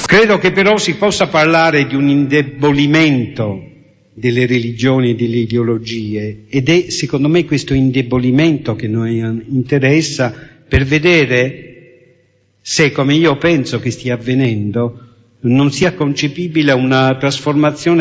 Credo che però si possa parlare di un indebolimento delle religioni e delle ideologie, ed è secondo me questo indebolimento che noi interessa per vedere se, come io penso che stia avvenendo, non sia concepibile una trasformazione